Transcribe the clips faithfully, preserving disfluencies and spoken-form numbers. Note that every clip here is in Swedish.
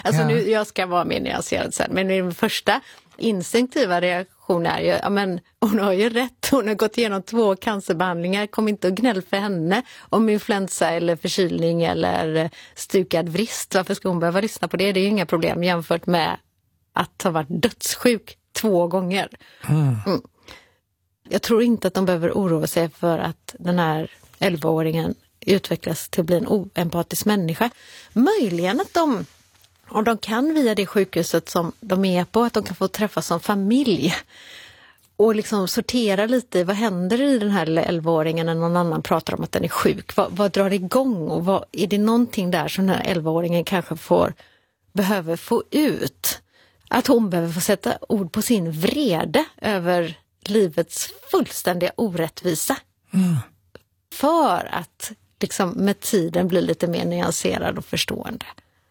Alltså Ja. nu, jag ska vara mer nyanserad sen, men min första instinktiva reaktion är ju, ja men hon har ju rätt, hon har gått igenom två cancerbehandlingar, kom inte och gnäll för henne om influensa eller förkylning eller stukad vrist. Varför ska hon behöva lyssna på det? Det är ju inga problem jämfört med att ha varit dödssjuk två gånger. Mm. Mm. Jag tror inte att de behöver oroa sig för att den här elvaåringen utvecklas till att bli en oempatisk människa. Möjligen att de, om de kan via det sjukhuset som de är på, att de kan få träffas som familj och liksom sortera lite, vad händer i den här elvaåringen när någon annan pratar om att den är sjuk? Vad, vad drar det igång och vad, är det någonting där som den här elvaåringen kanske får, behöver få ut? Att hon behöver få sätta ord på sin vrede över livets fullständiga orättvisa. Mm. För att liksom med tiden bli lite mer nyanserad och förstående.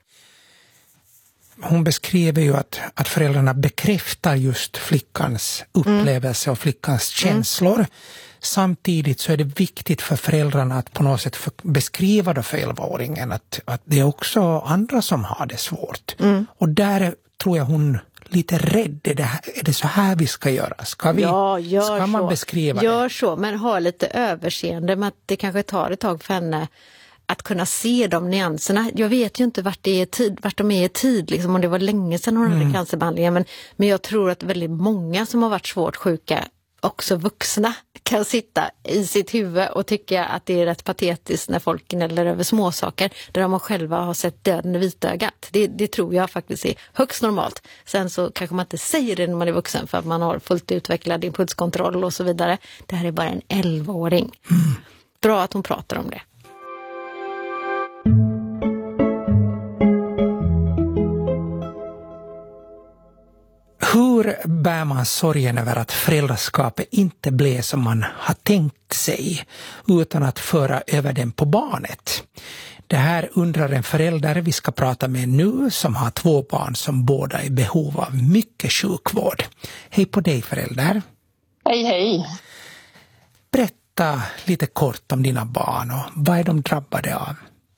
Hon beskriver ju att, att föräldrarna bekräftar just flickans upplevelse mm. och flickans känslor. Mm. Samtidigt så är det viktigt för föräldrarna att på något sätt för, beskriva då för elvaåringen att, att det är också andra som har det svårt. Mm. Och där tror jag hon lite rädd. Är det, är det så här vi ska göra? Ska, vi, ja, gör ska man så. beskriva gör det? så, men ha lite överseende med att det kanske tar ett tag för henne att kunna se de nyanserna. Jag vet ju inte vart, det är tid, vart de är i tid, liksom, om det var länge sedan hon hade mm. cancerbehandlingen. Men, men jag tror att väldigt många som har varit svårt sjuka, också vuxna, kan sitta i sitt huvud och tycka att det är rätt patetiskt när folk gnäller över småsaker där de själva har sett döden i vitögat. Det, det tror jag faktiskt är högst normalt. Sen så kanske man inte säger det när man är vuxen för att man har fullt utvecklad impulskontroll och så vidare. Det här är bara en elvaåring. Mm. Bra att hon pratar om det. Hur bär man sorgen över att föräldraskapet inte blev som man har tänkt sig utan att föra över den på barnet? Det här undrar en förälder vi ska prata med nu som har två barn som båda är i behov av mycket sjukvård. Hej på dig förälder. Hej hej. Berätta lite kort om dina barn och vad är de drabbade av?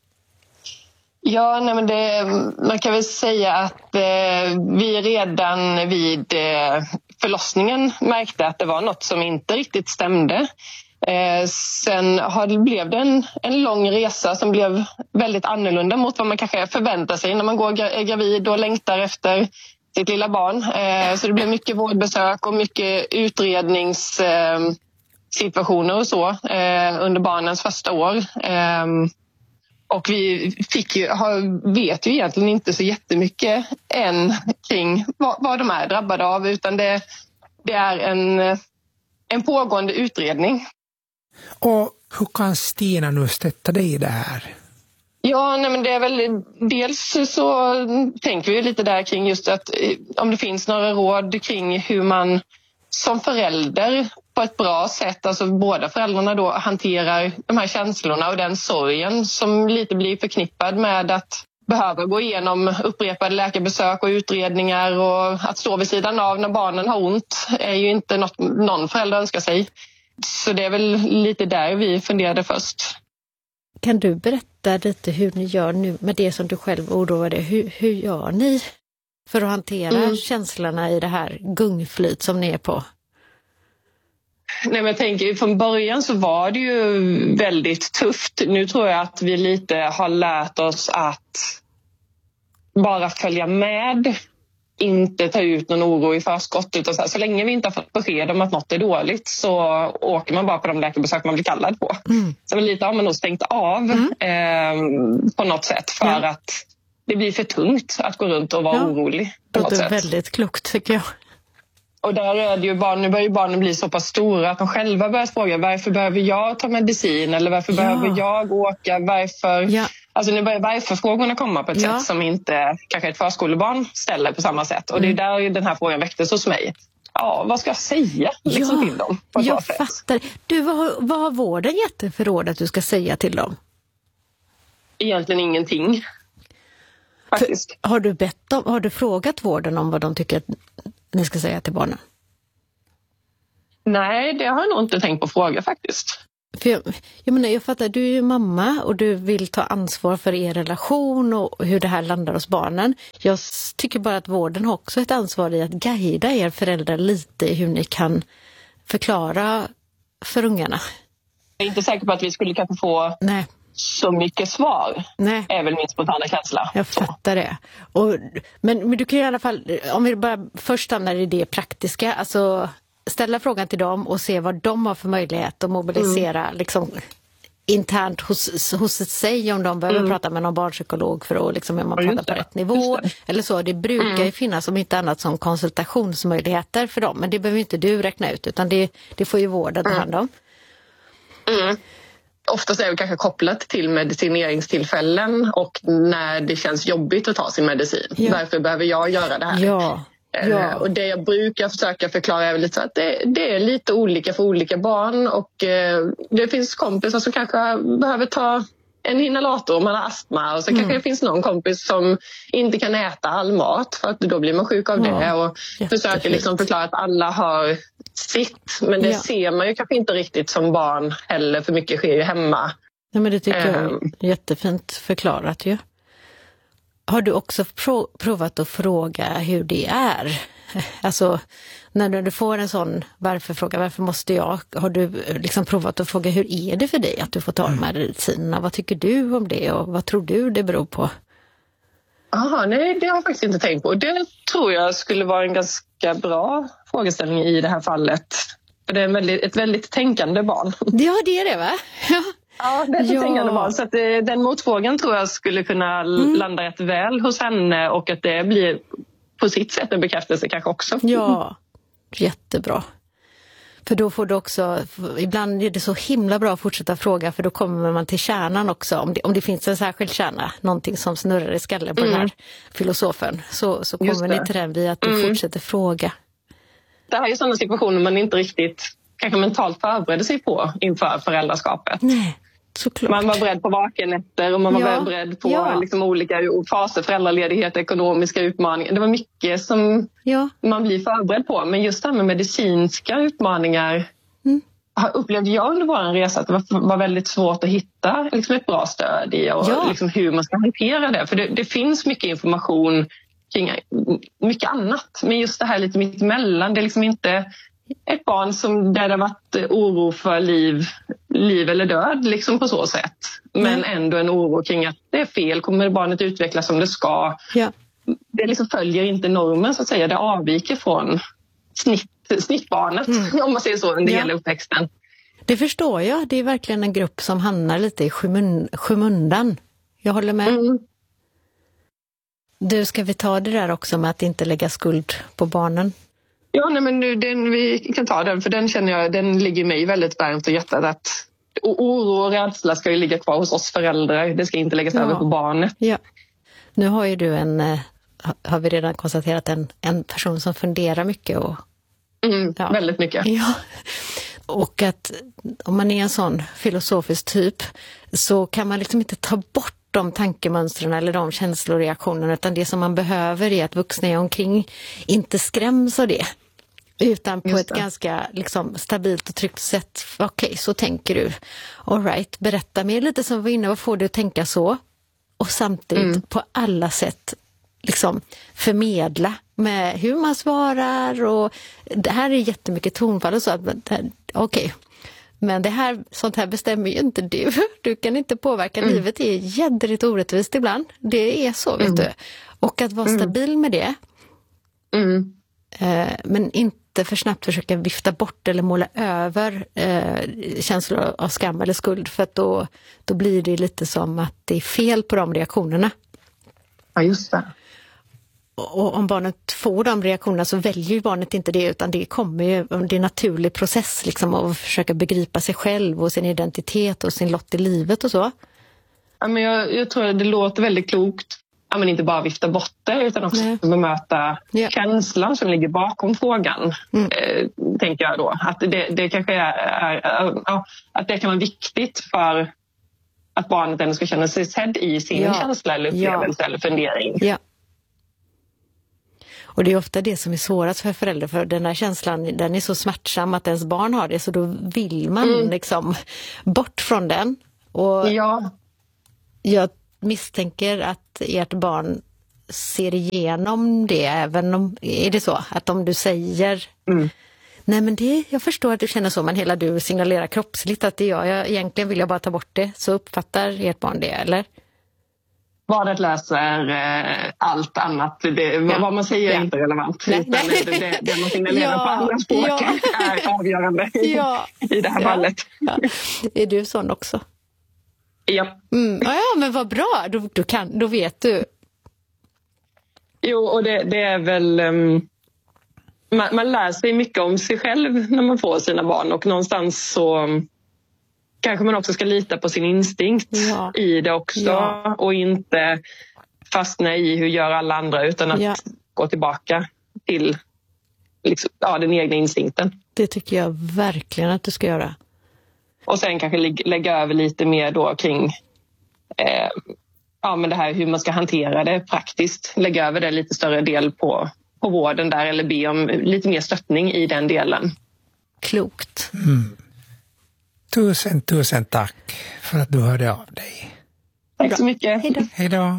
Ja, nej men det, man kan väl säga att eh, vi redan vid eh, förlossningen märkte att det var något som inte riktigt stämde. Eh, sen har det, blev det en, en lång resa som blev väldigt annorlunda mot vad man kanske förväntar sig när man går är gravid och längtar efter sitt lilla barn. Eh, så det blev mycket vårdbesök och mycket utredningssituationer eh, och så eh, under barnens första år. Eh, Och vi fick ju, vet ju egentligen inte så jättemycket än kring vad, vad de är drabbade av, utan det, det är en, en pågående utredning. Och hur kan Stina nu stötta dig i det här? Ja, nej men det är väl dels så tänker vi lite där kring just att om det finns några råd kring hur man som förälder på ett bra sätt, alltså båda föräldrarna då hanterar de här känslorna och den sorgen som lite blir förknippad med att behöva gå igenom upprepade läkarbesök och utredningar, och att stå vid sidan av när barnen har ont är ju inte något någon förälder önskar sig. Så det är väl lite där vi funderade först. Kan du berätta lite hur ni gör nu med det som du själv oroade? Hur, hur gör ni för att hantera mm. känslorna i det här gungflyt som ni är på? Nej, men jag tänker, från början så var det ju väldigt tufft. Nu tror jag att vi lite har lärt oss att bara följa med, inte ta ut någon oro i förskott, utan så, här, så länge vi inte har fått besked om att något är dåligt så åker man bara på de läkarbesök man blir kallad på. Mm. Så lite har man nog stängt av mm. eh, på något sätt för ja. att det blir för tungt att gå runt och vara ja. orolig. På något det är sätt. Väldigt klokt tycker jag. Och där är det ju barn, nu börjar ju barnen bli så pass stora att de själva börjar fråga varför behöver jag ta medicin eller varför ja. behöver jag åka, varför... Ja. Alltså nu börjar varför-frågorna komma på ett ja. sätt som inte kanske ett förskolebarn ställer på samma sätt. Och mm. det är där den här frågan väcktes hos mig. Ja, vad ska jag säga liksom, ja. till dem på ett jag bra fattar. sätt? Du, vad, vad har vården gett dig för råd att du ska säga till dem? Egentligen ingenting. Faktiskt. För, har du bett dem, har du frågat vården om vad de tycker att ni ska säga till barnen? Nej, det har jag nog inte tänkt på fråga faktiskt. För jag, jag menar, jag fattar, du är ju mamma och du vill ta ansvar för er relation och hur det här landar hos barnen. Jag tycker bara att vården har också ett ansvar i att guida er föräldrar lite i hur ni kan förklara för ungarna. Jag är inte säker på att vi skulle kanske få Nej. så mycket svar. Nej. Är väl min spontana känsla. Jag fattar det. Och, men, men du kan i alla fall, om vi bara först stannar i det praktiska, alltså ställa frågan till dem och se vad de har för möjlighet att mobilisera mm. liksom, internt hos, hos sig, om de behöver mm. prata med någon barnpsykolog för att liksom, man pratar på rätt nivå eller så. Det brukar mm. ju finnas om inte annat som konsultationsmöjligheter för dem, men det behöver inte du räkna ut, utan det, det får ju vården ta hand om. Mm. Oftast är det kanske kopplat till medicineringstillfällen och när det känns jobbigt att ta sin medicin. Ja. Därför behöver jag göra det här. Ja. Ja. Och det jag brukar försöka förklara är lite så att det, det är lite olika för olika barn, och eh, det finns kompisar som kanske behöver ta en inhalator om man har astma, och så mm. kanske det finns någon kompis som inte kan äta all mat för att då blir man sjuk av ja. det, och försöker liksom förklara att alla har sitt, men det ja. ser man ju kanske inte riktigt som barn heller, för mycket sker ju hemma. Ja, men det tycker um, jag är jättefint förklarat ju. Har du också prov- provat att fråga hur det är? Alltså när du får en sån varför-fråga, varför måste jag? Har du liksom provat att fråga hur är det för dig att du får ta de här medicinerna? Vad tycker du om det och vad tror du det beror på? Aha, nej, det har jag faktiskt inte tänkt på. Det tror jag skulle vara en ganska bra frågeställning i det här fallet. För det är en väldigt, ett väldigt tänkande barn. Ja, det är det, va? Ja. Ja, det är ett ja. tänkande barn. Så att det, den motfrågan tror jag skulle kunna mm. landa rätt väl hos henne, och att det blir på sitt sätt en bekräftelse kanske också. Ja, jättebra. För då får du också, ibland är det så himla bra att fortsätta fråga, för då kommer man till kärnan också. Om det, om det finns en särskild kärna, någonting som snurrar i skallen på mm. den här filosofen, så, så kommer ni till den via att du mm. fortsätter fråga. Det här är ju sådana situationer man inte riktigt kanske mentalt förberedde sig på inför föräldraskapet. Nej, såklart. Man var beredd på vakenätter och man var ja. beredd på ja. liksom olika faser, föräldraledighet, ekonomiska utmaningar. Det var mycket som ja. man blir förberedd på. Men just det här med medicinska utmaningar mm. upplevde jag under vår resa att det var, var väldigt svårt att hitta liksom ett bra stöd i, och ja. liksom hur man ska hantera det. För det, det finns mycket information kring mycket annat. Men just det här lite mitt emellan, det är liksom inte ett barn som där det har varit oro för liv, liv eller död liksom på så sätt. Men mm. ändå en oro kring att det är fel, kommer barnet utvecklas som det ska. Ja. Det liksom följer inte normen så att säga, det avviker från snitt, snittbarnet mm. om man säger så under ja. hela uppväxten. Det förstår jag, det är verkligen en grupp som hamnar lite i skymun- skymundan. Jag håller med. Mm. Du, ska vi ta det där också med att inte lägga skuld på barnen? Ja, nej, men nu, den, vi kan ta den, för den känner jag, den ligger mig väldigt varmt i hjärtat, att oro och rädsla ska ju ligga kvar hos oss föräldrar, det ska inte läggas ja. över på barnet. Ja. Nu har ju du en, har vi redan konstaterat, en, en person som funderar mycket och mm, ja. väldigt mycket. Ja. Och att om man är en sån filosofisk typ så kan man liksom inte ta bort de tankemönstren eller de känsloreaktionerna, utan det som man behöver är att vuxna är omkring inte skräms av det, utan på ett ganska liksom, stabilt och tryggt sätt. Okej, okay, så tänker du. All right, berätta mer, lite som vi var inne, vad får du att tänka så? Och samtidigt mm. på alla sätt liksom förmedla med hur man svarar, och det här är jättemycket tonfall och så. Okej, okay. Men det här, sånt här bestämmer ju inte du. Du kan inte påverka. Mm. Livet är jädrigt orättvist ibland. Det är så, vet mm. du. Och att vara stabil med det. Mm. Eh, men inte för snabbt försöka vifta bort eller måla över eh, känslor av skam eller skuld. För att då, då blir det lite som att det är fel på de reaktionerna. Ja, just det. Och om barnet får de reaktionerna så väljer ju barnet inte det, utan det kommer ju, det är en naturlig process liksom, att försöka begripa sig själv och sin identitet och sin lott i livet och så. Ja, men jag, jag tror att det låter väldigt klokt. Ja, men inte bara vifta bort det, utan också Nej. bemöta ja. känslan som ligger bakom frågan. Mm. Eh, tänker jag då. Att det, det kanske är, är, är ja, att det kan vara viktigt för att barnet ändå ska känna sig sedd i sin ja. känsla eller upplevelse ja. eller fundering. Ja. Och det är ofta det som är svårast för föräldrar, för den här känslan, den är så smärtsam att ens barn har det, så då vill man mm. liksom bort från den. Och ja. jag misstänker att ert barn ser igenom det, även om, är det så att om du säger mm. nej men det, jag förstår att du känner så, men hela du signalerar kroppsligt att det gör jag, egentligen vill jag bara ta bort det, så uppfattar ert barn det, eller? Barnet läser eh, allt annat. Det, ja. Vad man säger är ja. inte relevant. Nej. Utan det, det, det man signalerar ja. på andra språk ja. är avgörande ja. i det här ja. fallet. Ja. Är du sån också? Ja. Mm. Ja, men vad bra. Då, då, kan, då vet du. Jo, och det, det är väl... Um, man, man lär sig mycket om sig själv när man får sina barn. Och någonstans så... kanske man också ska lita på sin instinkt ja. i det också. Ja. Och inte fastna i hur gör alla andra, utan att ja. gå tillbaka till liksom, ja, den egna instinkten. Det tycker jag verkligen att du ska göra. Och sen kanske lä- lägga över lite mer då kring eh, ja, men det här hur man ska hantera det praktiskt. Lägga över det lite större del på, på vården där, eller be om lite mer stöttning i den delen. Klokt. Mm. Tusen, tusen tack för att du hörde av dig. Tack så mycket. Hej då. Hej då.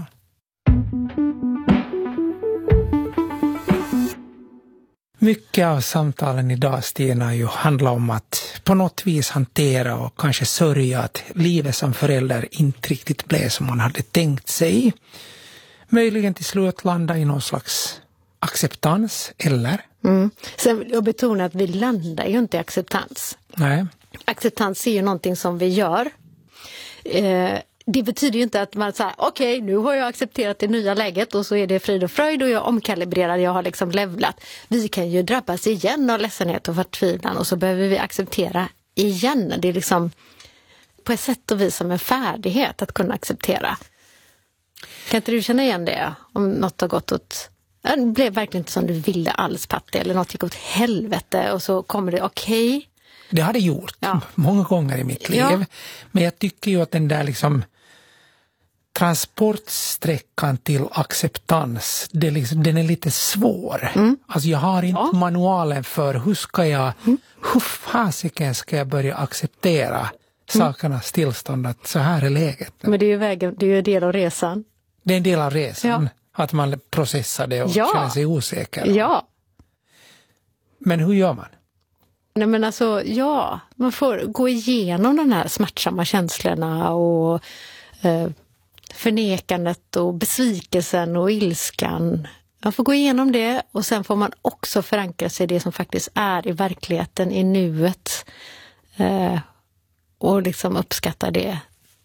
Mycket av samtalen idag, Stina, ju handlar om att på något vis hantera och kanske sörja att livet som förälder inte riktigt blev som man hade tänkt sig. Möjligen till slut landa i någon slags acceptans, eller? Mm. Sen vill jag betona att vi landar ju inte i acceptans. Nej. Acceptans är ju någonting som vi gör. Eh, det betyder ju inte att man säger okej, okay, nu har jag accepterat det nya läget och så är det frid och fröjd och jag omkalibrerar, jag har liksom levlat. Vi kan ju drabbas igen av ledsenhet och förtvivlan och så behöver vi acceptera igen. Det är liksom på ett sätt och vis som en färdighet att kunna acceptera. Kan inte du känna igen det? Om något har gått åt... Det blev verkligen inte som du ville alls, Patti, eller något gick åt helvete och så kommer det okej. Okay. Det har det gjort ja. många gånger i mitt liv. Ja. Men jag tycker ju att den där liksom transportsträckan till acceptans, det liksom, den är lite svår. Mm. Alltså jag har inte ja. manualen för hur ska jag, mm. hur fasiken ska jag börja acceptera mm. sakernas tillstånd, att så här är läget. Men det är ju vägen, det är ju en del av resan. Det är en del av resan. Ja. Att man processar det och ja. känner sig osäker. Ja. Men hur gör man? Nej men alltså, ja, man får gå igenom de här smärtsamma känslorna och eh, förnekandet och besvikelsen och ilskan. Man får gå igenom det och sen får man också förankra sig i det som faktiskt är i verkligheten, i nuet. Eh, och liksom uppskatta det.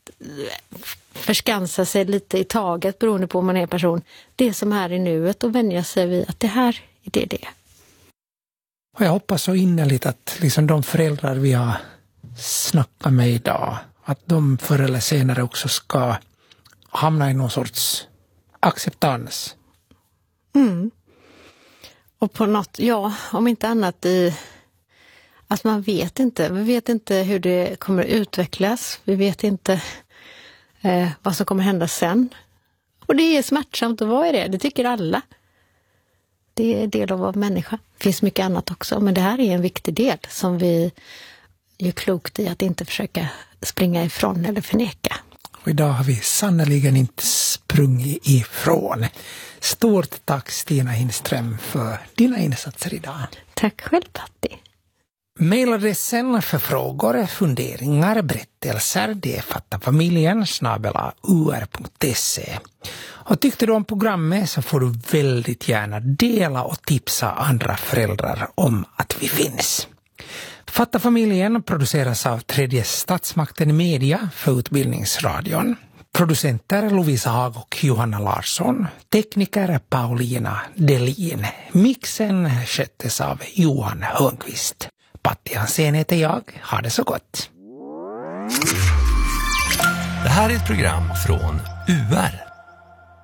Förskansa sig lite i taget beroende på om man är person. Det som är i nuet och vänja sig vid att det här är det det. Och jag hoppas så innerligt att liksom de föräldrar vi har snackat med idag, att de förr eller senare också ska hamna i någon sorts acceptans. Mm. Och på något, ja, om inte annat i att man vet inte, vi vet inte hur det kommer utvecklas, vi vet inte eh, vad som kommer hända sen. Och det är smärtsamt, och vad är det? Det tycker alla. Det är del av vår människa. Det finns mycket annat också, men det här är en viktig del som vi gör klokt i att inte försöka springa ifrån eller förneka. Och idag har vi sannoliken inte sprungit ifrån. Stort tack Stina Hindström för dina insatser idag. Tack själv, Patti. Mailadressen för frågor, funderingar, berättelser, det är fattafamiljen snabel-a u r punkt se. Och tyckte du om programmet så får du väldigt gärna dela och tipsa andra föräldrar om att vi finns. Fattafamiljen produceras av Tredje Statsmakten Media för Utbildningsradion. Producenter Lovisa Hag och Johanna Larsson. Tekniker Paulina Delin. Mixen sköttes av Johan Hörnqvist. Patti Hansén heter jag. Ha det så gott. Det här är ett program från U R.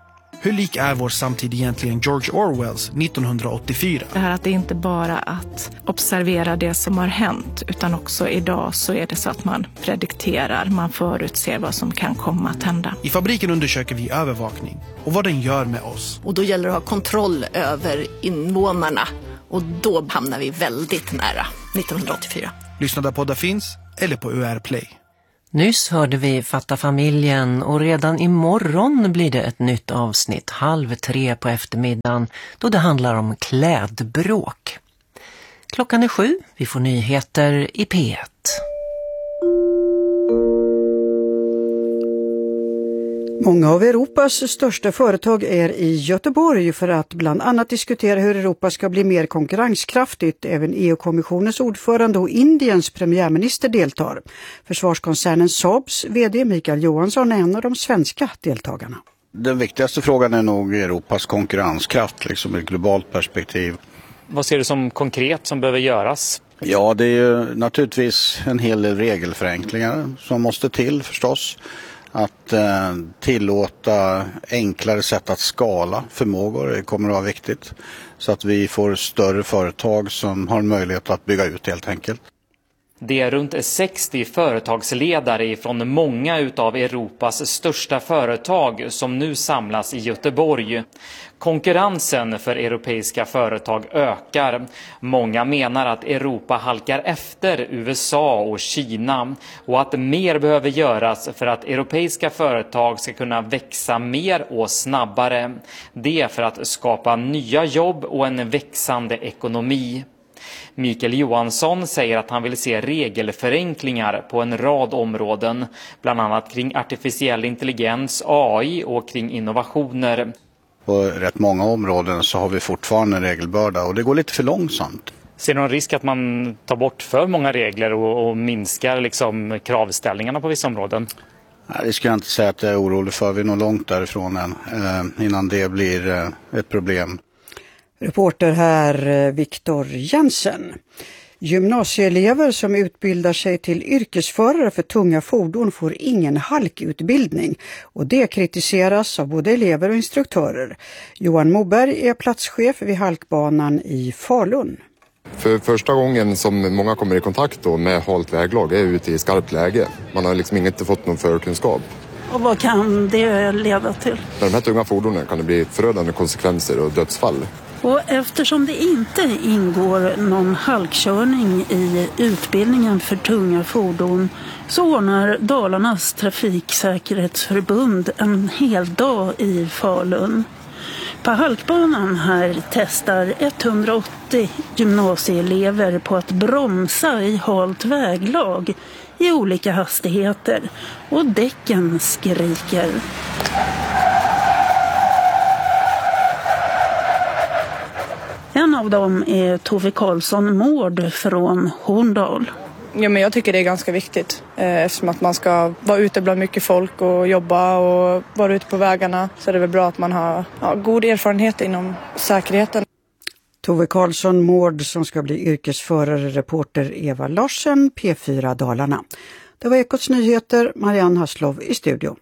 Hur lik är vår samtid egentligen George Orwells nittonhundraåttiofyra? Det här att det inte bara att observera det som har hänt, utan också idag så är det så att man predikterar, man förutser vad som kan komma att hända. I Fabriken undersöker vi övervakning och vad den gör med oss. Och då gäller det att ha kontroll över invånarna, och då hamnar vi väldigt nära nittonhundraåttiofyra. Lyssna där poddar finns eller på U R Play. Nyss hörde vi Fatta familjen och redan imorgon blir det ett nytt avsnitt halv tre på eftermiddagen då det handlar om klädbråk. Klockan är sju, vi får nyheter i P ett. Många av Europas största företag är i Göteborg för att bland annat diskutera hur Europa ska bli mer konkurrenskraftigt. Även E U-kommissionens ordförande och Indiens premiärminister deltar. Försvarskoncernen Saabs vd Mikael Johansson är en av de svenska deltagarna. Den viktigaste frågan är nog Europas konkurrenskraft, liksom i ett globalt perspektiv. Vad ser du som konkret som behöver göras? Ja, det är ju naturligtvis en hel del regelförenklingar som måste till förstås. Att eh, tillåta enklare sätt att skala förmågor kommer att vara viktigt. Så att vi får större företag som har möjlighet att bygga ut helt enkelt. Det är runt sextio företagsledare från många utav Europas största företag som nu samlas i Göteborg. Konkurrensen för europeiska företag ökar. Många menar att Europa halkar efter U S A och Kina och att mer behöver göras för att europeiska företag ska kunna växa mer och snabbare. Det för att skapa nya jobb och en växande ekonomi. Mikael Johansson säger att han vill se regelförenklingar på en rad områden, bland annat kring artificiell intelligens, A I och kring innovationer. På rätt många områden så har vi fortfarande en regelbörda och det går lite för långsamt. Ser du någon risk att man tar bort för många regler och, och minskar liksom kravställningarna på vissa områden? Nej, det ska jag inte säga att jag är orolig för. Vi är nog långt därifrån än, eh, innan det blir eh, ett problem. Reporter här Viktor Jensen. Gymnasieelever som utbildar sig till yrkesförare för tunga fordon får ingen halkutbildning och det kritiseras av både elever och instruktörer. Johan Moberg är platschef vid halkbanan i Falun. För första gången som många kommer i kontakt då med halt väglag är ute i skarpt läge. Man har liksom inte fått någon förkunskap. Och vad kan det leda till? Med de här tunga fordonen kan det bli förödande konsekvenser och dödsfall. Och eftersom det inte ingår någon halkkörning i utbildningen för tunga fordon så ordnar Dalarnas trafiksäkerhetsförbund en hel dag i Falun. På halkbanan här testar etthundraåttio gymnasieelever på att bromsa i halt väglag i olika hastigheter och däcken skriker. En av dem är Tove Karlsson Mård från Horndal. Ja, men jag tycker det är ganska viktigt eh, eftersom att man ska vara ute bland mycket folk och jobba och vara ute på vägarna. Så är det väl bra att man har ja, god erfarenhet inom säkerheten. Tove Karlsson Mård som ska bli yrkesförare, reporter Eva Larsen, P fyra Dalarna. Det var Ekots nyheter, Marianne Haslov i studio.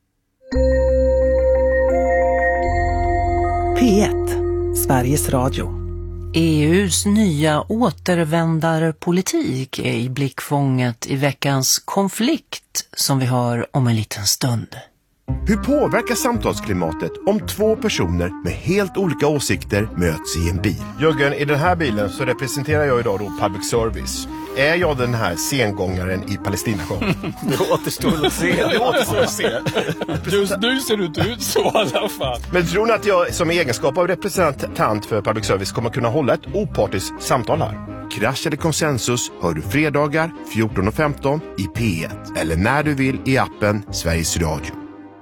P ett, Sveriges Radio. E U:s nya återvändarpolitik är i blickfånget i veckans konflikt som vi hör om en liten stund. Hur påverkar samtalsklimatet om två personer med helt olika åsikter möts i en bil? Jörgen, i den här bilen så representerar jag idag då public service. Är jag den här sengångaren i Palestinashowen? Det återstår att se. Det återstår att se. Just nu ser du inte ut så i alla fall. Men tror ni att jag som egenskap av representant för public service kommer kunna hålla ett opartiskt samtal här? Krasch eller konsensus hör du fredagar fjorton och femton i P ett. Eller när du vill i appen Sveriges Radio.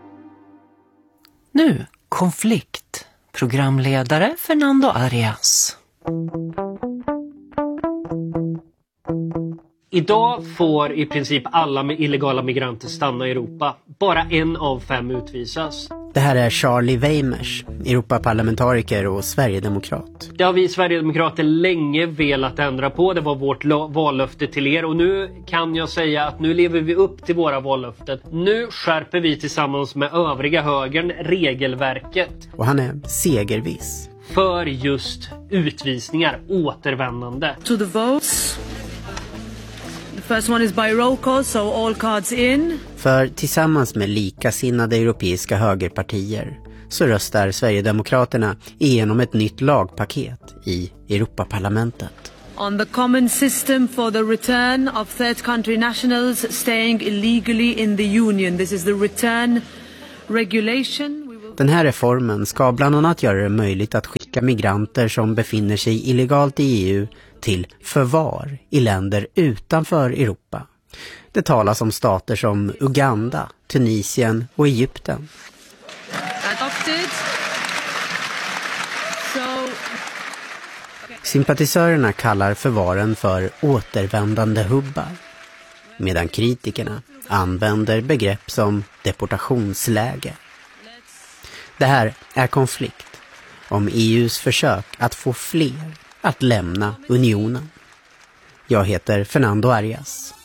Nu, konflikt. Programledare Fernando Arias. Idag får i princip alla med illegala migranter stanna i Europa. Bara en av fem utvisas. Det här är Charlie Weimers, Europaparlamentariker och Sverigedemokrat. Det har vi Sverigedemokrater länge velat ändra på. Det var vårt vallöfte till er. Och nu kan jag säga att nu lever vi upp till våra vallöften. Nu skärper vi tillsammans med övriga högern regelverket. Och han är segerviss. För just utvisningar, återvändande. To the votes. The first one is by roll call, so all cards in. För tillsammans med likasinnade europeiska högerpartier så röstar Sverigedemokraterna igenom ett nytt lagpaket i Europaparlamentet. On the common system for the return of third country nationals staying illegally in the union. This is the return regulation. Den här reformen ska bland annat göra det möjligt att skicka migranter som befinner sig illegalt i E U till förvar i länder utanför Europa. Det talas om stater som Uganda, Tunisien och Egypten. Adopted. So... Sympatisörerna kallar förvaren för återvändande hubbar, medan kritikerna använder begrepp som deportationsläge. Det här är konflikt om E U:s försök att få fler att lämna unionen. Jag heter Fernando Arias.